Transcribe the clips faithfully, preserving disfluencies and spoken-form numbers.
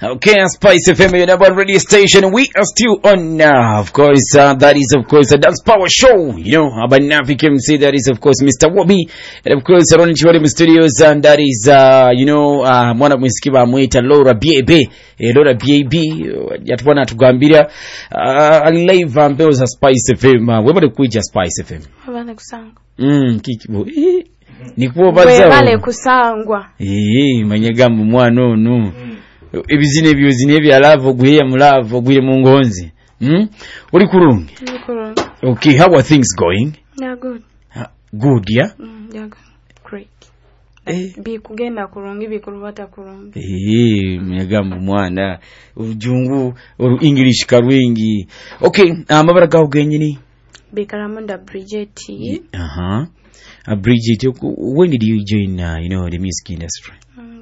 Okay, Spice F M, your number one radio station. We are still on now. Of course, uh, that is, of course, a Dance Power Show. You know, Abanafi can say that is, of course, Mister Wobby. And, of course, Ronnie Chiwadi Studios. And that is, uh, you know, uh, mwana mwiskiba mwita Laura B A B. Eh, Laura B A B. Yatuwana tugambiria. Uh, live ambeo za Spice F M. Uh, webale kuija Spice F M. Webale kusanga. Mm, kikibo. Eh, nikuwa baza. Webale kusangwa. Eh, manyegambu mwano, no. Mm. Ebizine ebyo zine byalavo guye mulavo guye mungonzi. Hmm? Uli kurungi? Uli kurungi. Okay, how are things going? Yeah, good. Uh, good, yeah? Mm, yeah, good. Great. Eh. Bi kugenda kurungi bi kurubata kurungi. Eh, myagambo mwana. Urujungu, uru English karwingi. Okay, amabara gaho genyini? Bikaramunda Bridget. Uh-huh. Uh, Bridget, when did you join, uh, you know, the music industry?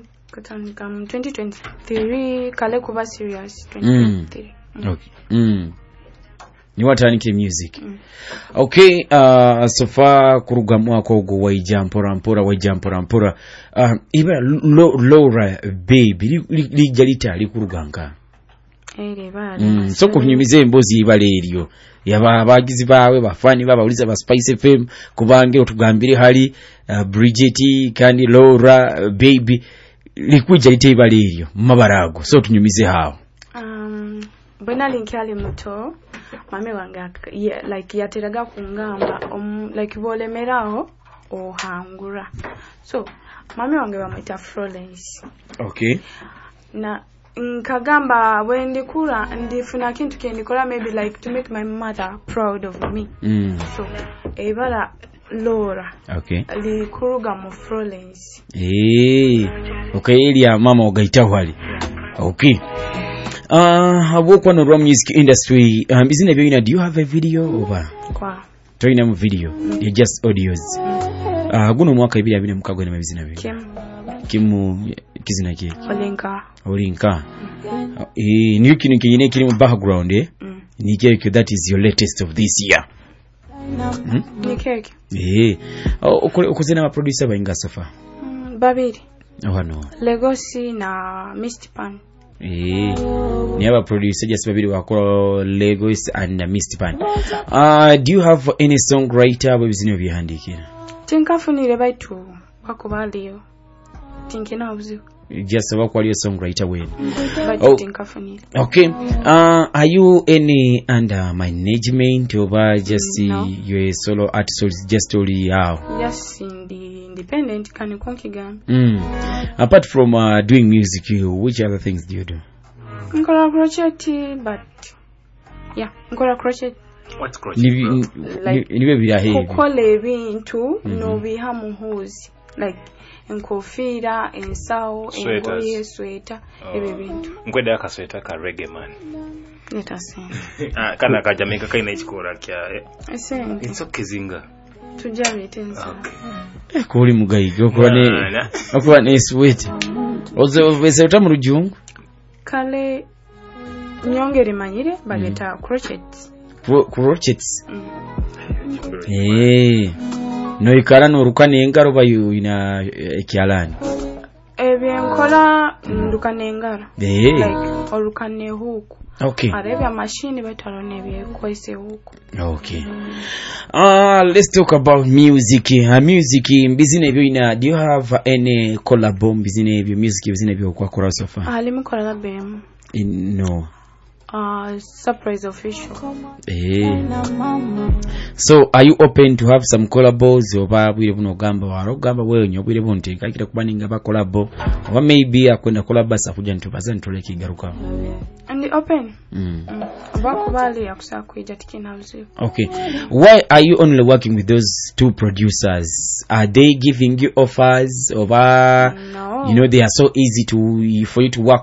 Um, twenty twenty-three kale kuba serious twenty twenty-three. Mm. Mm. Okay. Mm. Ni watandike music. Mm. Okay, uh, so far kuruga mwako ugo waija mpora mpora waija mpora mpora. Uh, iba lo, Laura baby li, li, li jalita li kuruga nka. Ere ba. Mm. So kunyumize mbozi ibale elio. Yaba abagizi bawe bafani baba uliza ba Spice F M kubange otugambire hali uh, Bridget kandi Laura uh, baby likuja liteba liryo mabarago so tunyumize hao. Um bwana linkyali muto mame wanga yeah, like yateraga kungamba um, like bolemeraho ohangura so mame wange bamwita Florence. Okay. Na nkagamba when ndikura ndifuna kintu kendikola maybe like to make my mother proud of me. Mm. So ebala Laura. Okay. Ali kuruga mu Florence. Eh. Okay, ili ya mama ogaita wali. Okay. Uh, I work on the drum music industry. Um, isn't it, you know, do you have a video over? Kwa. Try na video. Mm. You're just audios. Ah, mm. uh, guno mwaka ibili abine mukagwe na mabizina bili. Kim. Kimu kizina kiki. Olinka. Olinka. Mm. Uh, eh, niyo kinu kinyine kili mu background eh. Mm. Ni keke that is your latest of this year. Hmm? Ni keke. Eh. Oh, okuzina ma producer bainga sofa. Mm, babiri. Oh no. Legosi na Mistpan. Eh. Ni aba producer just babiri wakora Legos and uh, Mistpan. Uh, do you have any songwriter webizino byahandikira? Tinkafunire baitu bakubaliyo. Tinkina ubuzi. Just about quality songwriter when. Oh. Okay. Uh, are you any under management or just no. you're a solo artist just only how? Yes, in the independent can you conkigan. Mm. Apart from uh, doing music, which other things do you do? Nkola crochet, but yeah, nkola crochet. What's crochet? Like niwe birahe. Kukola ebintu no bihamu hozi like enkofira ensawo engoye sweta ebe bintu nkweda ka sweta ka reggae man leta sen ah kana ka Jamaica kaina ikikora kya sen it's okay zinga tujabe tensa eh kuli mugayigo kone akwa ne sweta ozo vese utamurujungu kale nyongere manyire bageta mm. crochet crochet mm. eh no ikara no rukane engaro bayu ina ekyalani ebye nkola ndukane engaro eh like orukane huku okay arebe machine betalo nebye koise huku okay ah uh, let's talk about music uh, music mbizine ebyo ina do you have any collab mbizine ebyo music mbizine ebyo kwa kora sofa ali mukola labem no Uh, surprise official. Eh. So are you open to have some collabos oba bwire buno gamba waro gamba wewe nyobwire bunte kakira kubaninga ba collabo or maybe akwenda collab asa kuja ntubaza ntoleke garuka and open mm bakubali akusa kuija tikina uzi. Okay, why are you only working with those two producers? Are they giving you offers or no. you know they are so easy to for you to work